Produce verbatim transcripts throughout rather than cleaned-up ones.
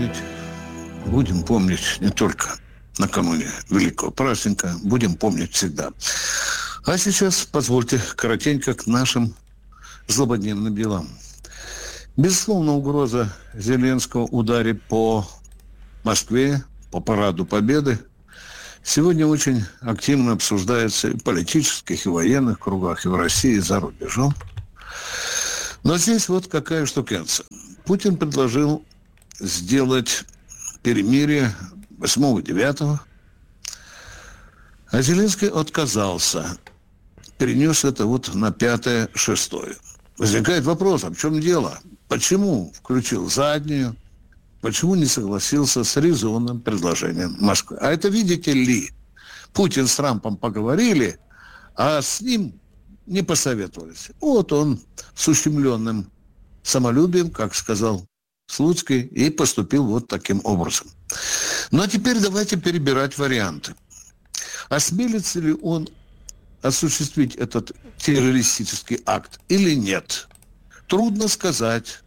помнить, будем помнить не только накануне великого праздника, будем помнить всегда. А сейчас позвольте коротенько к нашим злободневным делам. Безусловно, угроза Зеленского ударить по Москве, по Параду Победы сегодня очень активно обсуждается и в политических, и в военных кругах, и в России, и за рубежом. Но здесь вот какая штукенция. Путин предложил сделать перемирие восьмого-девятого, а Зеленский отказался. Перенес это вот на пятое-шестое. Возникает вопрос, а в чем дело? Почему включил заднюю? Почему не согласился с резонным предложением Москвы? А это, видите ли, Путин с Трампом поговорили, а с ним не посоветовались. Вот он с ущемленным самолюбием, как сказал Слуцкий, и поступил вот таким образом. Ну а теперь давайте перебирать варианты. Осмелится ли он осуществить этот террористический акт или нет? Трудно сказать.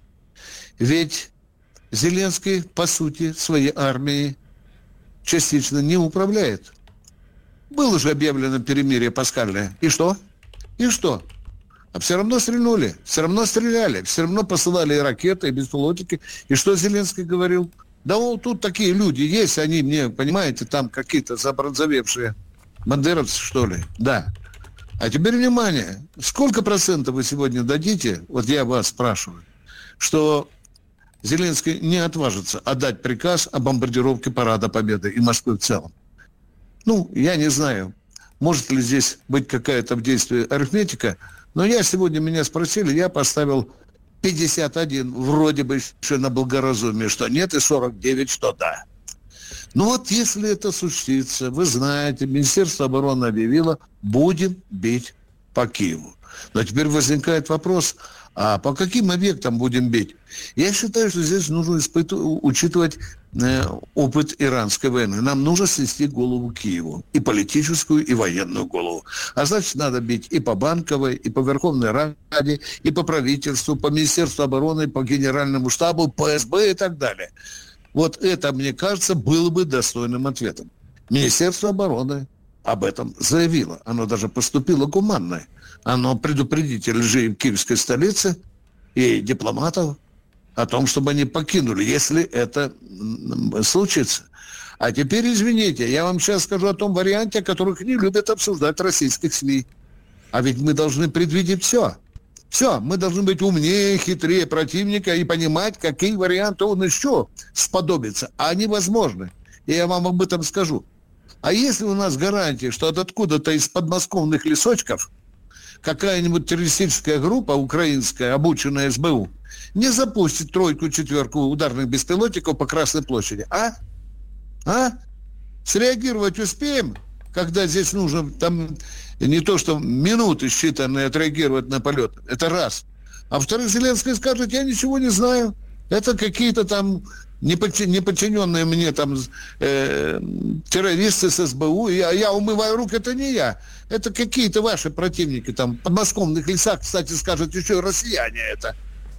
Ведь Зеленский, по сути, своей армией частично не управляет. Было же объявлено перемирие пасхальное. И что? И что? А все равно стрельнули, все равно стреляли, все равно посылали и ракеты, и беспилотники. И что Зеленский говорил? Да вот тут такие люди есть, они мне, понимаете, там какие-то забронзовевшие бандеровцы, что ли? Да. А теперь внимание, сколько процентов вы сегодня дадите, вот я вас спрашиваю, что Зеленский не отважится отдать приказ о бомбардировке Парада Победы и Москвы в целом? Ну, я не знаю, может ли здесь быть какая-то в действии арифметика, но я сегодня, меня спросили, я поставил пятьдесят один, вроде бы еще на благоразумие, что нет, и сорок девять, что да. Ну вот если это случится, вы знаете, Министерство обороны объявило, будем бить по Киеву. Но теперь возникает вопрос, а по каким объектам будем бить? Я считаю, что здесь нужно испытывать, учитывать э, опыт иранской войны. Нам нужно снести голову Киеву. И политическую, и военную голову. А значит, надо бить и по Банковой, и по Верховной Раде, и по правительству, по Министерству обороны, по Генеральному штабу, по эс бэ и так далее. Вот это, мне кажется, было бы достойным ответом. Министерство обороны об этом заявило. Оно даже поступило гуманно. Оно предупредит режим в киевской столице и дипломатов о том, чтобы они покинули, если это случится. А теперь, извините, я вам сейчас скажу о том варианте, о которых не любят обсуждать российских СМИ. А ведь мы должны предвидеть все. Все, мы должны быть умнее, хитрее противника и понимать, какие варианты он еще сподобится. А они возможны. И я вам об этом скажу. А если у нас гарантия, что от откуда-то из подмосковных лесочков какая-нибудь террористическая группа украинская, обученная эс бэ у, не запустит тройку-четверку ударных беспилотников по Красной площади, а? А? Среагировать успеем, когда здесь нужно там не то, что минуты считанные отреагировать на полет. Это раз. А во-вторых, Зеленский скажет, я ничего не знаю. Это какие-то там неподчиненные мне там э, террористы с эс бэ у, я, я умываю руки, это не я. Это какие-то ваши противники там в подмосковных лесах, кстати, скажут, еще и россияне это.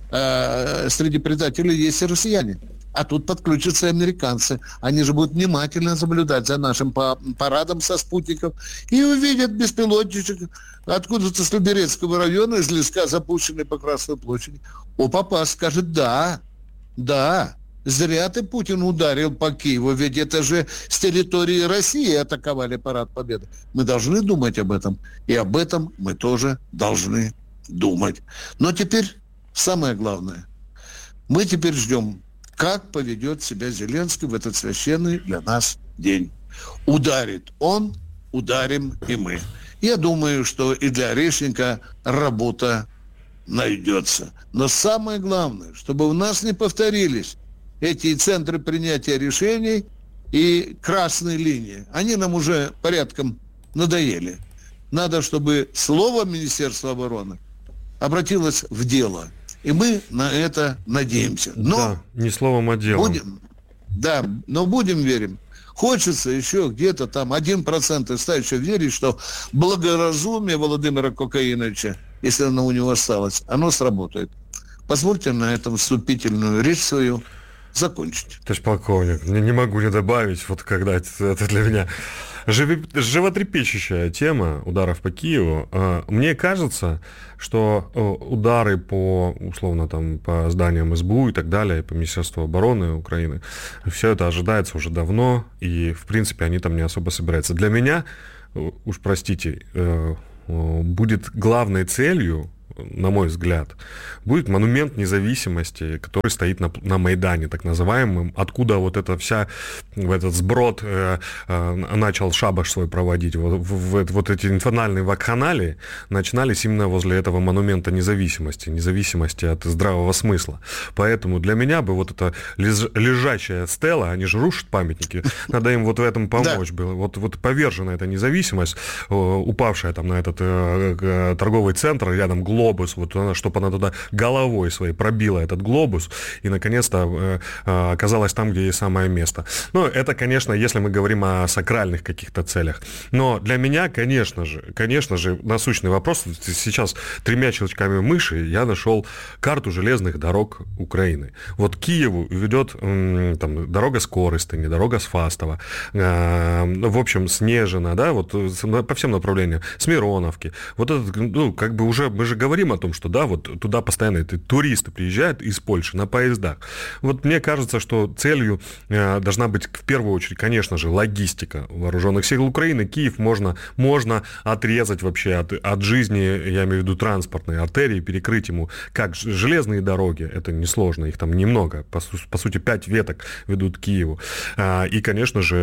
Э, среди предателей есть и россияне. А тут подключатся американцы. Они же будут внимательно наблюдать за нашим парадом со спутников и увидят беспилотничек откуда-то с Люберецкого района, из леска, запущенный по Красной площади. О, папа скажет, да, да, зря ты, Путин, ударил по Киеву, ведь это же с территории России атаковали Парад Победы. Мы должны думать об этом, и об этом мы тоже должны думать. Но теперь самое главное. Мы теперь ждем, как поведет себя Зеленский в этот священный для нас день. Ударит он, ударим и мы. Я думаю, что и для Орешника работа найдется. Но самое главное, чтобы у нас не повторились эти центры принятия решений и красные линии. Они нам уже порядком надоели. Надо, чтобы слово Министерства обороны обратилось в дело. И мы на это надеемся. Но да, не словом, а делом. Будем, да, но будем верим. Хочется еще где-то там один процент оставить, еще верить, что благоразумие Владимира Кокаиновича, если оно у него осталось, оно сработает. Позвольте на этом вступительную речь свою закончить. Товарищ полковник, не, не могу не добавить, вот когда это, это для меня животрепещущая тема ударов по Киеву. Мне кажется, что удары по, условно, там, по зданиям СБУ и так далее, по Министерству обороны Украины, все это ожидается уже давно, и, в принципе, они там не особо собираются. Для меня, уж простите, будет главной целью, на мой взгляд, будет монумент независимости, который стоит на, на Майдане, так называемым, откуда вот эта вся, этот сброд э, э, начал шабаш свой проводить. Вот, в, вот эти инфернальные вакханалии начинались именно возле этого монумента независимости, независимости от здравого смысла. Поэтому для меня бы вот эта леж, лежачая стела, они же рушат памятники, надо им вот в этом помочь было. Вот, вот повержена эта независимость, упавшая там на этот э, торговый центр, рядом глобус, вот она, чтобы она туда головой своей пробила этот глобус и, наконец-то, э, э, оказалась там, где ей самое место. Ну, это, конечно, если мы говорим о сакральных каких-то целях. Но для меня, конечно же, конечно же, насущный вопрос, сейчас тремя щелчками мыши я нашел карту железных дорог Украины. Вот к Киеву ведет э, там, дорога с Корыстыни, дорога с Фастова, э, в общем, Снежина, да, вот по всем направлениям, с Мироновки. Вот это, ну, как бы уже, мы же говорим о том, что, да, вот туда постоянно эти туристы приезжают из Польши на поездах. Вот мне кажется, что целью э, должна быть в первую очередь, конечно же, логистика вооруженных сил Украины. Киев можно, можно отрезать вообще от, от жизни, я имею в виду транспортные артерии, перекрыть ему как железные дороги, это несложно, их там немного, по, по сути, пять веток ведут к Киеву. А, и, конечно же,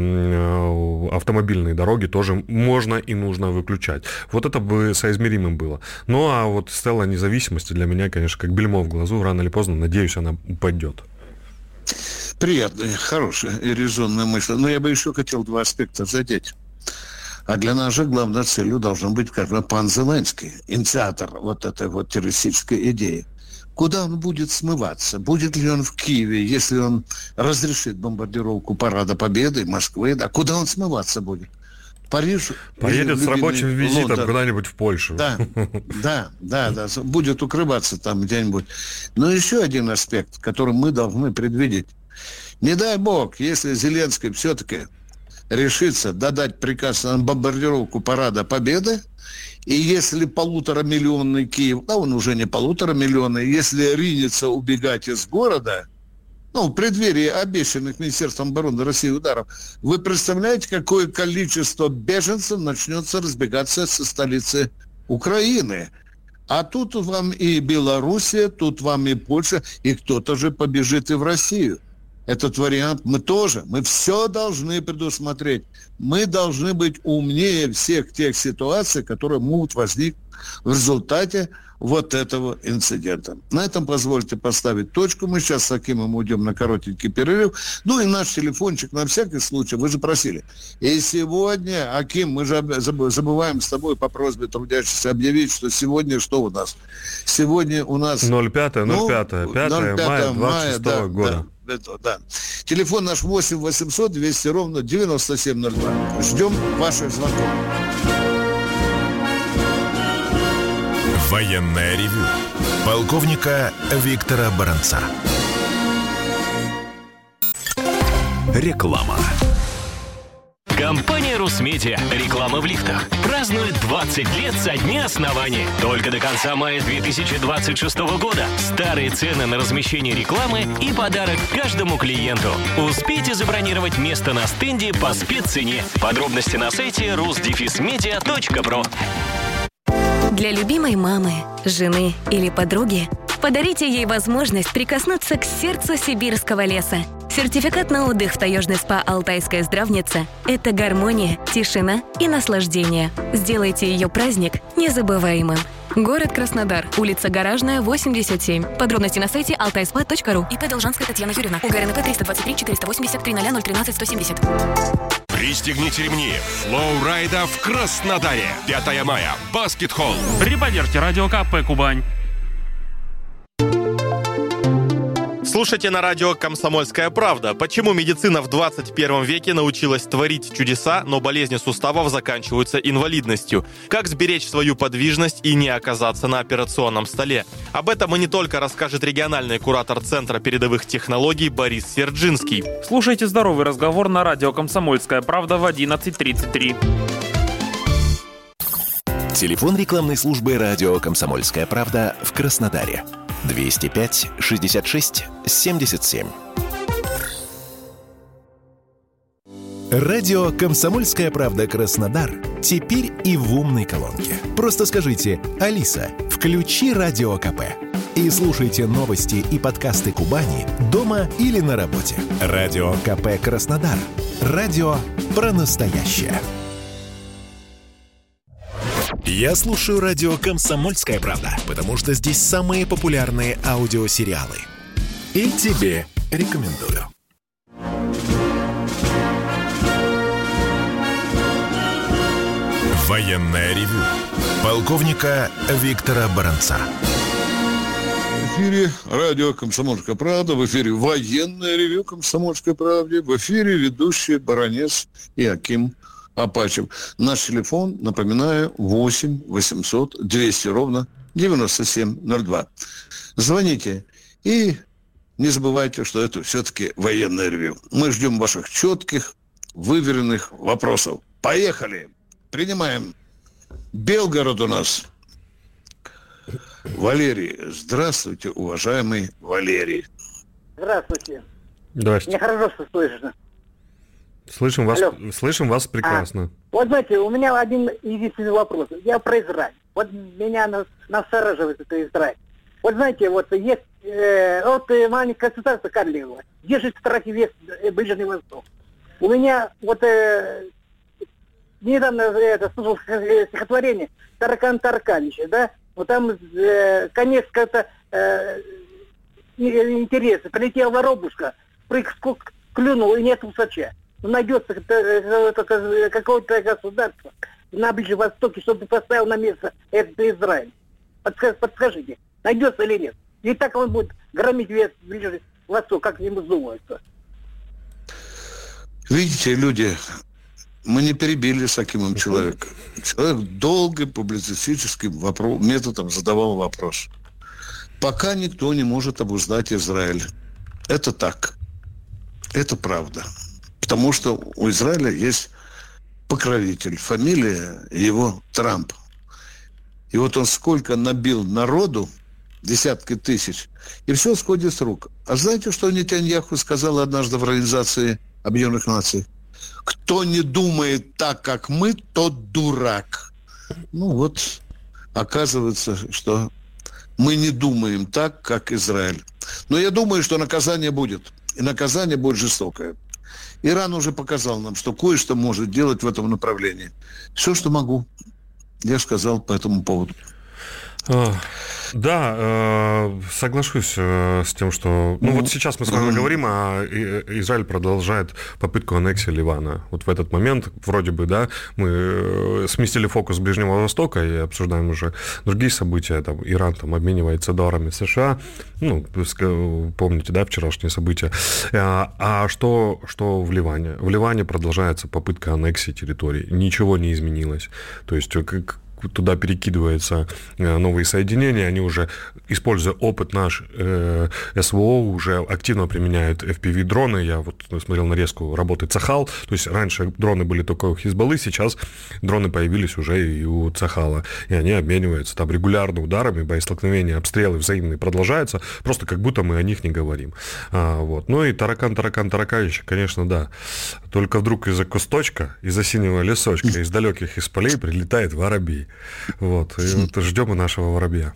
э, автомобильные дороги тоже можно и нужно выключать. Вот это бы соизмеримым было. Ну, а вот стела независимости для меня, конечно, как бельмо в глазу, рано или поздно, надеюсь, она упадет. Приятная, хорошая и резонная мысль. Но я бы еще хотел два аспекта задеть. А для нас же главной целью должен быть, как бы, пан Зеленский, инициатор вот этой вот террористической идеи. Куда он будет смываться? Будет ли он в Киеве, если он разрешит бомбардировку Парада Победы, Москвы? Да, куда он смываться будет? Париж. Поедет с рабочим визитом Лондон. Куда-нибудь в Польшу. Да, да, да, да, будет укрываться там где-нибудь. Но еще один аспект, который мы должны предвидеть. Не дай бог, если Зеленский все-таки решится додать приказ на бомбардировку Парада Победы, и если полуторамиллионный Киев, да он уже не полуторамиллионный, если ринется убегать из города, ну, в преддверии обещанных Министерством обороны России ударов, вы представляете, какое количество беженцев начнется разбегаться со столицы Украины? А тут вам и Белоруссия, тут вам и Польша, и кто-то же побежит и в Россию. Этот вариант мы тоже, мы все должны предусмотреть. Мы должны быть умнее всех тех ситуаций, которые могут возникнуть в результате вот этого инцидента. На этом позвольте поставить точку. Мы сейчас с Акимом уйдем на коротенький перерыв. Ну и наш телефончик на всякий случай, вы же просили. И сегодня, Аким, мы же забываем с тобой по просьбе трудящихся объявить, что сегодня что у нас? Сегодня у нас... ноль пятое, ноль пятое, пятое мая двадцать шестого года. Да, да. Телефон наш восемь восемьсот двести ровно девяносто семь ноль два. Ждем ваших звонков. Военное ревю полковника Виктора Баранца. Реклама. Компания «Русмедиа». Реклама в лифтах. Празднует двадцать лет со дня основания. Только до конца мая две тысячи двадцать шестого года. Старые цены на размещение рекламы и подарок каждому клиенту. Успейте забронировать место на стенде по спеццене. Подробности на сайте рус дефис медиа точка про. Для любимой мамы, жены или подруги подарите ей возможность прикоснуться к сердцу сибирского леса. Сертификат на отдых в таежный спа «Алтайская здравница» – это гармония, тишина и наслаждение. Сделайте ее праздник незабываемым. Город Краснодар. Улица Гаражная, восемьдесят семь. Подробности на сайте алтайспа точка ру. ИП Должанская Татьяна Юрьевна. УГРНП триста двадцать три четыреста восемьдесят три ноль ноль тринадцать сто семьдесят. Пристегните ремни. Флоу-райда в Краснодаре. пятое мая. Баскет-холл. Репортерки радио ка пэ Кубань. Слушайте на радио «Комсомольская правда». Почему медицина в двадцать первом веке научилась творить чудеса, но болезни суставов заканчиваются инвалидностью? Как сберечь свою подвижность и не оказаться на операционном столе? Об этом и не только расскажет региональный куратор Центра передовых технологий Борис Серджинский. Слушайте здоровый разговор на радио «Комсомольская правда» в одиннадцать тридцать три. Телефон рекламной службы радио «Комсомольская правда» в Краснодаре. двести пять шестьдесят шесть семьдесят семь. Радио «Комсомольская правда» Краснодар теперь и в умной колонке. Просто скажите: «Алиса, включи Радио КП». И слушайте новости и подкасты Кубани дома или на работе. Радио КП Краснодар. Радио про настоящее. Я слушаю радио «Комсомольская правда», потому что здесь самые популярные аудиосериалы. И тебе рекомендую. Военное ревю полковника Виктора Баранца. В эфире радио «Комсомольская правда», в эфире военное ревю «Комсомольской правды», в эфире ведущий Баранец и Аким Апачев. Наш телефон, напоминаю, восемь восемьсот двести ровно девяносто семь ноль два. Звоните и не забывайте, что это все-таки военное ревью. Мы ждем ваших четких, выверенных вопросов. Поехали! Принимаем. Белгород у нас. Валерий. Здравствуйте, уважаемый Валерий. Здравствуйте. Здравствуйте. Мне хорошо слышно. Слышим вас, Алло. слышим вас прекрасно. А, вот знаете, у меня один единственный вопрос. Я про Израиль. Вот меня на- настораживает это Израиль. Вот знаете, вот есть э, вот э, маленькое государство Карлево, держит в страхе весь э, Ближний Восток. У меня вот э, недавно это, слушал стихотворение Таракан Тарканича, да? Вот там э, конец как-то э, интересный. Прилетела воробушка, прыг клюнул и нет усача. Найдется какое-то государство на Ближнем Востоке, чтобы поставил на место этот Израиль. Подскажите, найдется или нет? И так он будет громить весь Ближний Восток, как ему вздумается. Видите, люди, мы не перебили с Акимом человека. Человек долго публицистическим вопрос, методом задавал вопрос. Пока никто не может обуздать Израиль. Это так. Это правда. Потому что у Израиля есть покровитель. Фамилия его Трамп. И вот он сколько набил народу, десятки тысяч, и все сходит с рук. А знаете, что Нетаньяху сказал однажды в Организации Объединенных Наций? Кто не думает так, как мы, тот дурак. Ну вот, оказывается, что мы не думаем так, как Израиль. Но я думаю, что наказание будет. И наказание будет жестокое. Иран уже показал нам, что кое-что может делать в этом направлении. Все, что могу, я сказал по этому поводу. Да, соглашусь с тем, что... Ну, вот сейчас мы с вами говорим, а Израиль продолжает попытку аннексии Ливана. Вот в этот момент, вроде бы, да, мы сместили фокус Ближнего Востока и обсуждаем уже другие события. Там Иран там обменивается долларами США. Ну, помните, да, вчерашние события. А что, что в Ливане? В Ливане продолжается попытка аннексии территорий. Ничего не изменилось. То есть, как... туда перекидываются новые соединения, они уже, используя опыт наш, э, СВО, уже активно применяют эф пи ви-дроны. Я вот смотрел нарезку работы Цахал, то есть раньше дроны были только у Хизбаллы, сейчас дроны появились уже и у Цахала, и они обмениваются там регулярно ударами, боестолкновения, обстрелы взаимные продолжаются, просто как будто мы о них не говорим. А, вот. Ну и таракан, таракан, тараканище, конечно, да. Только вдруг из-за кусточка, из-за синего лесочка, из далеких из полей прилетает воробей. Вот, и вот ждем и нашего воробья.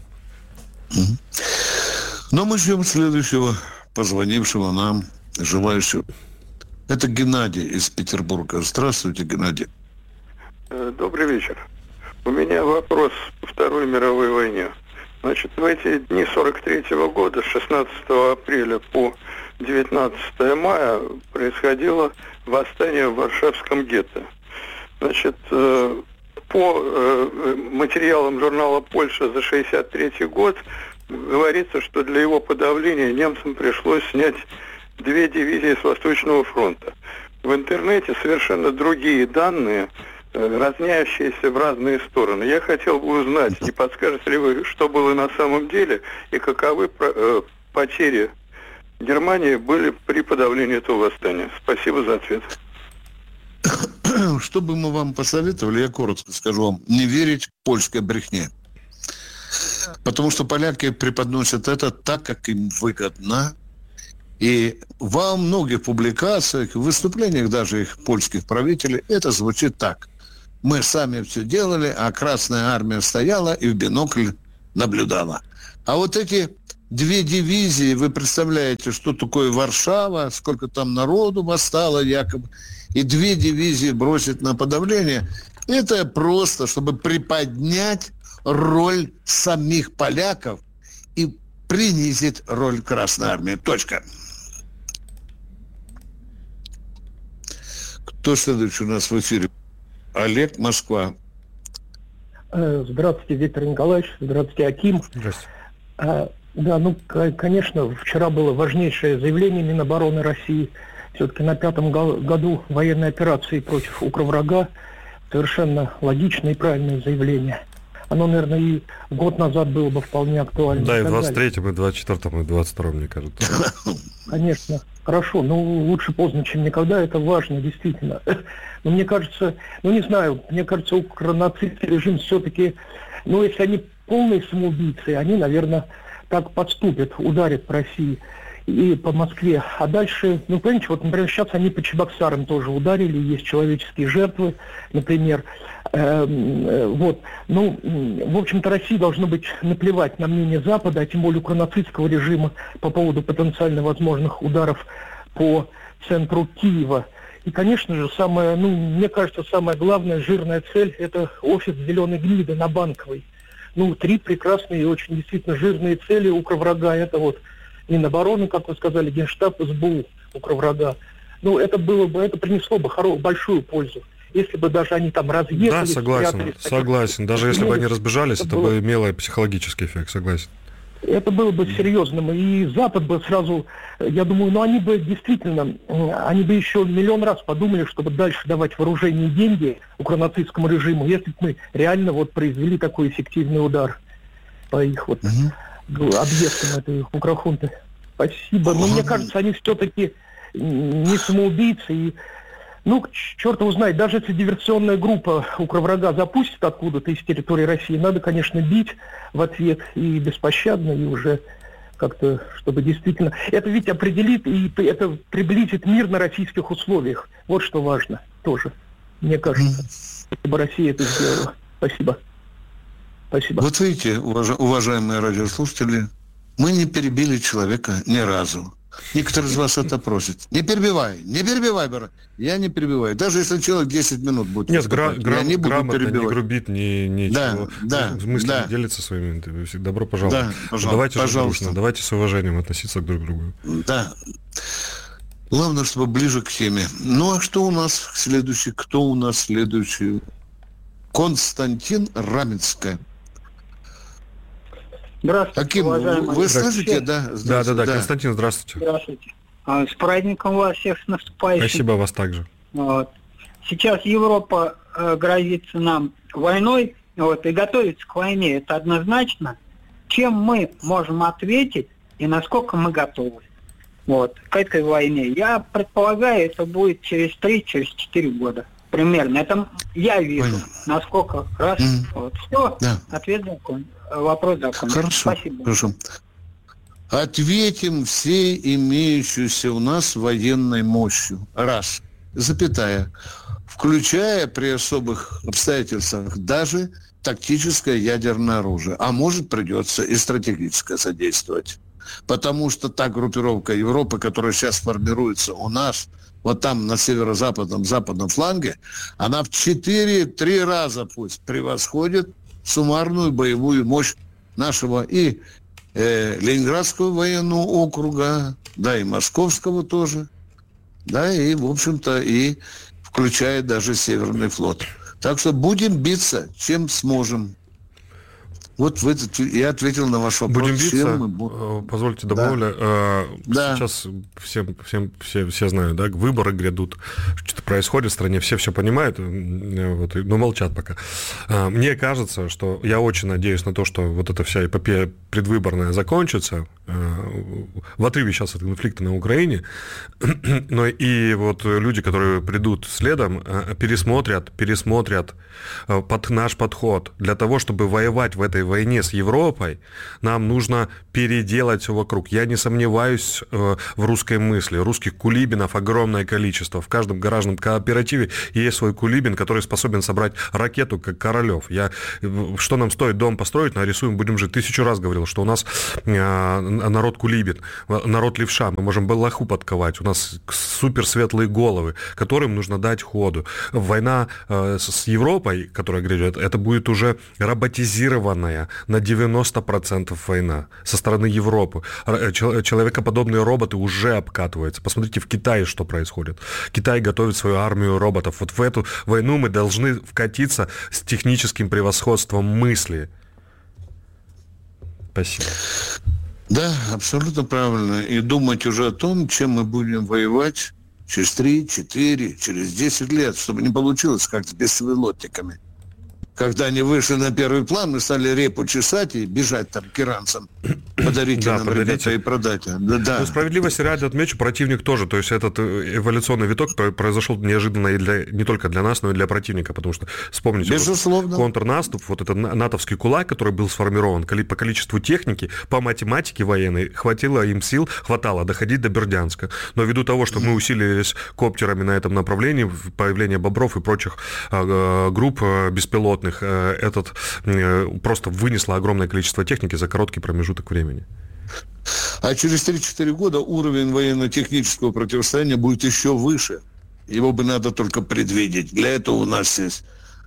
Но мы ждем следующего, позвонившего нам, желающего. Это Геннадий из Петербурга. Здравствуйте, Геннадий. Добрый вечер. У меня вопрос по Второй мировой войне. Значит, в эти дни сорок третьего года, с шестнадцатого апреля по девятнадцатое мая, происходило восстание в Варшавском гетто. Значит, по материалам журнала «Польша» за шестьдесят третий год говорится, что для его подавления немцам пришлось снять две дивизии с Восточного фронта. В интернете совершенно другие данные, разняющиеся в разные стороны. Я хотел бы узнать, не подскажете ли вы, что было на самом деле и каковы э, потери Германии были при подавлении этого восстания. Спасибо за ответ. Что бы мы вам посоветовали, я коротко скажу вам, не верить польской брехне. Потому что поляки преподносят это так, как им выгодно. И во многих публикациях, выступлениях даже их польских правителей это звучит так. Мы сами все делали, а Красная Армия стояла и в бинокль наблюдала. А вот эти две дивизии, вы представляете, что такое Варшава, сколько там народу восстало якобы, и две дивизии бросить на подавление, это просто, чтобы приподнять роль самих поляков и принизить роль Красной Армии. Точка. Кто следующий у нас в эфире? Олег, Москва. Здравствуйте, Виктор Николаевич. Здравствуйте, Аким. Здравствуйте. А, да, ну, конечно, вчера было важнейшее заявление Минобороны России. Все-таки на пятом году военной операции против укрврага. Совершенно логичное и правильное заявление. Оно, наверное, и год назад было бы вполне актуально. Да, и в двадцать третьем, и в двадцать четвёртом, и в двадцать втором, мне кажется. Конечно. Хорошо, ну лучше поздно, чем никогда, это важно, действительно. Но мне кажется, ну не знаю, мне кажется, укронацистский режим все-таки, ну если они полные самоубийцы, они, наверное, так подступят, ударят по России и по Москве. А дальше, ну понимаете, вот, например, сейчас они по Чебоксарам тоже ударили, есть человеческие жертвы, например. Вот. Ну, в общем-то, России должно быть наплевать на мнение Запада, а тем более укронацистского режима по поводу потенциально возможных ударов по центру Киева. И, конечно же, самое, ну, мне кажется, самая главная жирная цель – это офис «Зеленой гниды» на Банковой. Ну, три прекрасные и очень действительно жирные цели укрврага – это вот Минобороны, как вы сказали, Генштаб, СБУ укрврага. Ну, это было бы, это принесло бы хоро- большую пользу. Если бы даже они там разъехались... Да, согласен, согласен. Даже если бы они разбежались, это, это было... бы имело психологический эффект, согласен. Это было бы серьезным. И Запад бы сразу, я думаю, ну они бы действительно, они бы еще миллион раз подумали, чтобы дальше давать вооружение и деньги укронацистскому режиму, если бы мы реально вот произвели такой эффективный удар по их вот угу. объектам этой укрохунты. Спасибо. Но мне кажется, они все-таки не самоубийцы и ну, черт его знает, даже если диверсионная группа укрврага запустит откуда-то из территории России, надо, конечно, бить в ответ и беспощадно, и уже как-то, чтобы действительно... Это ведь определит и это приблизит мир на российских условиях. Вот что важно тоже, мне кажется, чтобы Россия это сделала. Спасибо. Спасибо. Вот видите, уваж... уважаемые радиослушатели, мы не перебили человека ни разу. Некоторые из вас это просят. Не перебивай, не перебивай, брат. Я не перебиваю. Даже если человек десять минут будет. Нет, гра- гра- я не буду грамотно, перебивать. Не грубит, не, ничего. Да, да, мыслями да. делиться своими. Добро пожаловать. Да, пожалуйста, давайте пожалуйста. Дружно, давайте с уважением относиться друг к другу. Да. Главное, чтобы ближе к теме. Ну, а что у нас следующий? Кто у нас следующий? Константин Раменская. Здравствуйте, Аким, уважаемые. Вы слышите, да? Да, да, да, Константин, здравствуйте. Здравствуйте. А, с праздником вас всех, с наступающим. Спасибо, вас также. Вот. Сейчас Европа э, грозится нам войной, вот, и готовится к войне, это однозначно. Чем мы можем ответить и насколько мы готовы вот, к этой войне? Я предполагаю, это будет через три, через четыре года. Примерно. Это я вижу, Понятно. насколько раз. Mm. Вот. Все, да. Ответ закончен. Вопрос закончен. Хорошо. Спасибо. Хорошо. Ответим всей имеющейся у нас военной мощью. Раз. Запятая. Включая при особых обстоятельствах даже тактическое ядерное оружие. А может, придется и стратегическое содействовать. Потому что та группировка Европы, которая сейчас формируется у нас, вот там на северо-западном, западном фланге, она в четыре-три раза пусть превосходит суммарную боевую мощь нашего и э, Ленинградского военного округа, да, и Московского тоже, да, и, в общем-то, и включает даже Северный флот. Так что будем биться, чем сможем. Вот в этот, я ответил на ваш вопрос. Будем биться, мы... позвольте добавлю. Да. Сейчас всем, всем, все, все знают, да, выборы грядут, что-то происходит в стране, все все понимают, вот, но молчат пока. Мне кажется, что я очень надеюсь на то, что вот эта вся эпопея предвыборная закончится в отрыве сейчас от конфликта на Украине, но и вот люди, которые придут следом, пересмотрят, пересмотрят под наш подход. Для того, чтобы воевать в этой войне с Европой, нам нужно переделать все вокруг. Я не сомневаюсь в русской мысли. Русских кулибинов огромное количество. В каждом гаражном кооперативе есть свой кулибин, который способен собрать ракету, как Королёв. Я, что нам стоит дом построить, нарисуем, будем жить. Тысячу раз говорил, что у нас народ кулибин, народ левша. Мы можем балаху подковать. У нас суперсветлые головы, которым нужно дать ходу. Война с Европой, которая грядет, это будет уже роботизированная на девяносто процентов война со стороны Европы. Человекоподобные роботы уже обкатываются. Посмотрите, в Китае что происходит. Китай готовит свою армию роботов. Вот в эту войну мы должны вкатиться с техническим превосходством мысли. Спасибо. Да, абсолютно правильно. И думать уже о том, чем мы будем воевать через три, четыре, через десять лет, чтобы не получилось как с беспилотниками. Когда они вышли на первый план, мы стали репу чесать и бежать там к иранцам. Подарите да, нам, ребята, и продать. Да, да. Ну, справедливости ради отмечу, противник тоже. То есть этот эволюционный виток произошел неожиданно и для, не только для нас, но и для противника. Потому что, вспомните, вот, контрнаступ, вот этот натовский кулак, который был сформирован по количеству техники, по математике военной, хватило им сил, хватало доходить до Бердянска. Но ввиду того, что мы усилились коптерами на этом направлении, появление бобров и прочих э, групп э, беспилотных, этот просто вынесло огромное количество техники за короткий промежуток времени. А через три-четыре года уровень военно-технического противостояния будет еще выше. Его бы надо только предвидеть. Для этого у нас есть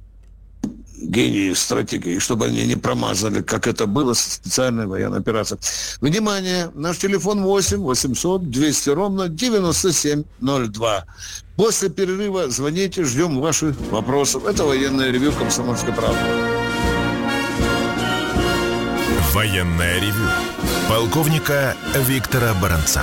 гении стратегии, чтобы они не промазали, как это было со специальной военной операцией. Внимание! Наш телефон восемь восемьсот двести ровно девяносто семь ноль два. После перерыва звоните, ждем ваших вопросов. Это военное ревю «Комсомольской правды». Военное ревю полковника Виктора Баранца.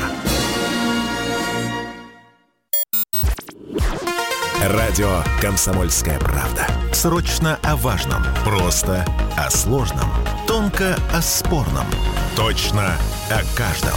Радио «Комсомольская правда». Срочно о важном, просто о сложном, тонко о спорном, точно о каждом.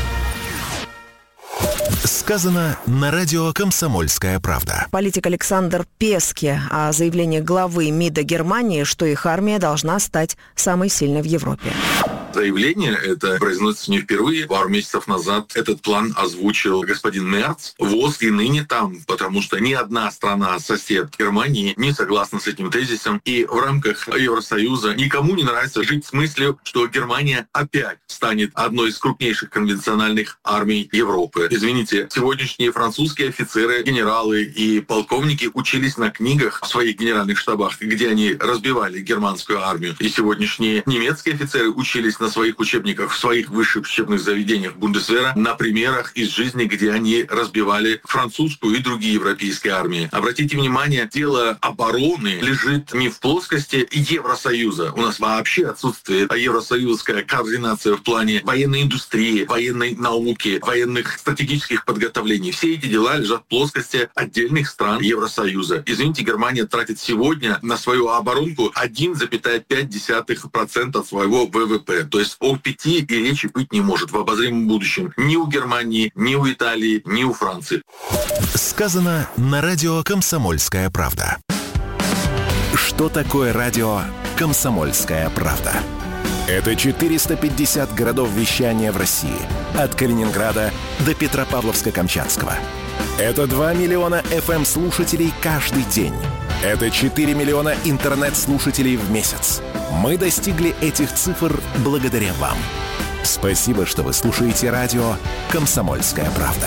Сказано на радио «Комсомольская правда». Политик Александр Песке о заявлении главы МИДа Германии, что их армия должна стать самой сильной в Европе. Заявление это произносится не впервые. Пару месяцев назад этот план озвучил господин Мерц. ВОЗ и ныне там, потому что ни одна страна-сосед Германии не согласна с этим тезисом. И в рамках Евросоюза никому не нравится жить с мыслью, что Германия опять станет одной из крупнейших конвенциональных армий Европы. Извините, сегодняшние французские офицеры, генералы и полковники учились на книгах в своих генеральных штабах, где они разбивали германскую армию. И сегодняшние немецкие офицеры учились на своих учебниках, в своих высших учебных заведениях Бундесвера на примерах из жизни, где они разбивали французскую и другие европейские армии. Обратите внимание, дело обороны лежит не в плоскости Евросоюза. У нас вообще отсутствует евросоюзская координация в плане военной индустрии, военной науки, военных стратегических подготовлений. Все эти дела лежат в плоскости отдельных стран Евросоюза. Извините, Германия тратит сегодня на свою оборонку один целых пять десятых процента своего вэ вэ пэ. То есть о пяти и речи быть не может в обозримом будущем ни у Германии, ни у Италии, ни у Франции. Сказано на радио «Комсомольская правда». Что такое радио «Комсомольская правда»? Это четыреста пятьдесят городов вещания в России. От Калининграда до Петропавловска-Камчатского. Это два миллиона эф эм-слушателей каждый день. Это четыре миллиона интернет-слушателей в месяц. Мы достигли этих цифр благодаря вам. Спасибо, что вы слушаете радио «Комсомольская правда».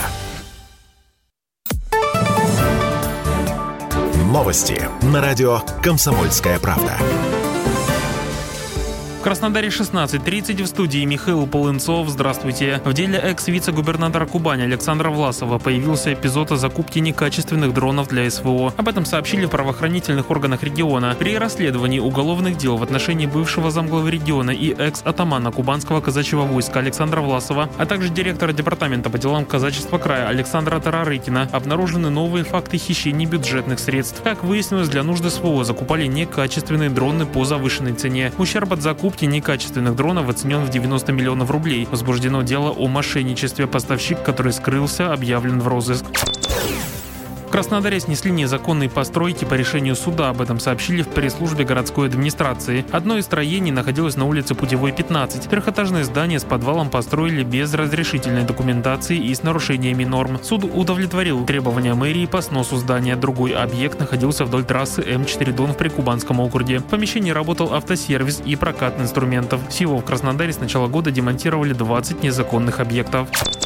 Новости на радио «Комсомольская правда». В Краснодаре шестнадцать тридцать, в студии Михаил Полынцов. Здравствуйте. В деле экс-вице-губернатора Кубани Александра Власова появился эпизод о закупке некачественных дронов для СВО. Об этом сообщили в правоохранительных органах региона. При расследовании уголовных дел в отношении бывшего замглавы региона и экс-атамана Кубанского казачьего войска Александра Власова, а также директора департамента по делам казачества края Александра Тарарыкина обнаружены новые факты хищений бюджетных средств. Как выяснилось, для нужд СВО закупали некачественные дроны по завышенной цене. Ущерб от закупки некачественных дронов оценен в девяносто миллионов рублей. Возбуждено дело о мошенничестве. Поставщик, который скрылся, объявлен в розыск. В Краснодаре снесли незаконные постройки по решению суда. Об этом сообщили в пресс-службе городской администрации. Одно из строений находилось на улице Путевой, пятнадцать. Трехэтажное здание с подвалом построили без разрешительной документации и с нарушениями норм. Суд удовлетворил требования мэрии по сносу здания. Другой объект находился вдоль трассы М четыре Дон в Прикубанском округе. В помещении работал автосервис и прокат инструментов. Всего в Краснодаре с начала года демонтировали двадцать незаконных объектов.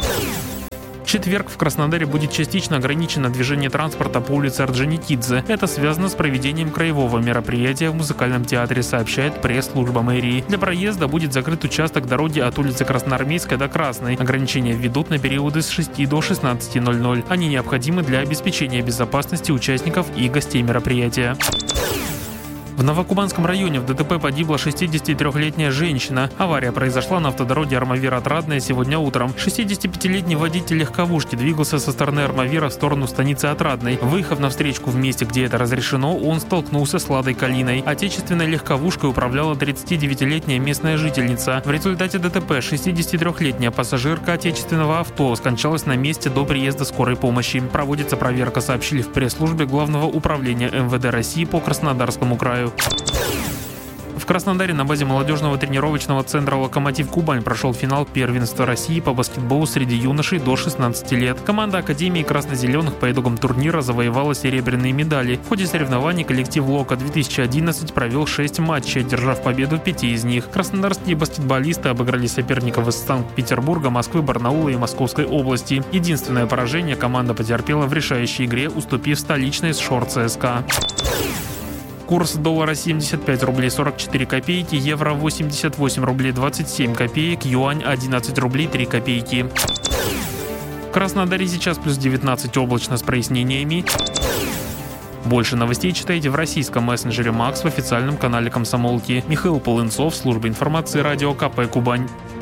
В четверг в Краснодаре будет частично ограничено движение транспорта по улице Орджоникидзе. Это связано с проведением краевого мероприятия в музыкальном театре, сообщает пресс-служба мэрии. Для проезда будет закрыт участок дороги от улицы Красноармейской до Красной. Ограничения введут на периоды с шести до шестнадцати ноль-ноль. Они необходимы для обеспечения безопасности участников и гостей мероприятия. В Новокубанском районе в ДТП погибла шестидесятитрёхлетняя женщина. Авария произошла на автодороге Армавир-Отрадная сегодня утром. шестидесятипятилетний водитель легковушки двигался со стороны Армавира в сторону станицы Отрадной. Выехав на встречку в месте, где это разрешено, он столкнулся с Ладой Калиной. Отечественной легковушкой управляла тридцатидевятилетняя местная жительница. В результате ДТП шестидесятитрёхлетняя пассажирка отечественного авто скончалась на месте до приезда скорой помощи. Проводится проверка, сообщили в пресс-службе Главного управления эм вэ дэ России по Краснодарскому краю. В Краснодаре на базе молодежного тренировочного центра «Локомотив Кубань» прошел финал первенства России по баскетболу среди юношей до шестнадцати лет. Команда Академии красно-зеленых по итогам турнира завоевала серебряные медали. В ходе соревнований коллектив «Лока-две тысячи одиннадцать» провел шесть матчей, одержав победу в пяти из них. Краснодарские баскетболисты обыграли соперников из Санкт-Петербурга, Москвы, Барнаула и Московской области. Единственное поражение команда потерпела в решающей игре, уступив столичной «Шор ЦСКА». Курс доллара семьдесят пять рублей сорок четыре копейки, евро восемьдесят восемь рублей двадцать семь копеек, юань одиннадцать рублей три копейки. В Краснодаре сейчас плюс девятнадцать, облачно с прояснениями. Больше новостей читайте в российском мессенджере Макс в официальном канале Комсомолки. Михаил Полынцов, служба информации радио ка пэ Кубань.